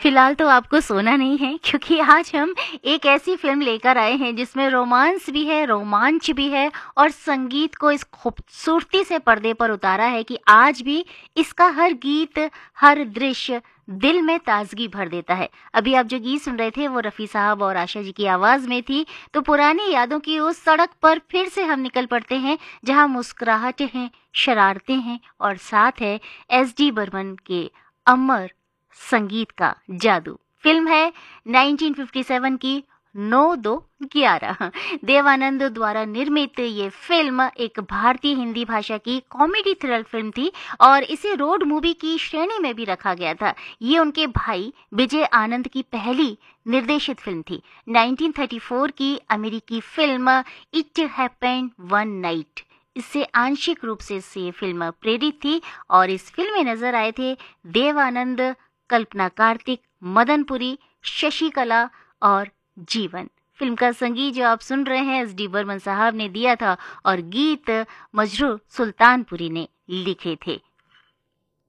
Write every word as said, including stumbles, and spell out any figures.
फिलहाल तो आपको सोना नहीं है, क्योंकि आज हम एक ऐसी फिल्म लेकर आए हैं जिसमें रोमांस भी है, रोमांच भी है और संगीत को इस खूबसूरती से पर्दे पर उतारा है कि आज भी इसका हर गीत, हर दृश्य दिल में ताजगी भर देता है। अभी आप जो गीत सुन रहे थे वो रफ़ी साहब और आशा जी की आवाज़ में थी। तो पुरानी यादों की उस सड़क पर फिर से हम निकल पड़ते हैं जहां मुस्कुराहटें हैं, शरारतें हैं और साथ है एस डी बर्मन के अमर संगीत का जादू। फिल्म है नाइनटीन फिफ्टी सेवन की नौ दो ग्यारह। देवानंद द्वारा निर्मित ये फिल्म एक भारतीय हिंदी भाषा की कॉमेडी थ्रिलर फिल्म थी और इसे रोड मूवी की श्रेणी में भी रखा गया था। ये उनके भाई विजय आनंद की पहली निर्देशित फिल्म थी। नाइनटीन थर्टी फोर की अमेरिकी film it happened one night, इससे आंशिक रूप से से फिल्म प्रेरित थी और इस फिल्म में नजर आए थे देवानंद, कल्पना कार्तिक, मदनपुरी, शशिकला और जीवन। फिल्म का संगीत जो आप सुन रहे हैं एस डी बर्मन साहब ने दिया था और गीत मजरूर सुल्तानपुरी ने लिखे थे।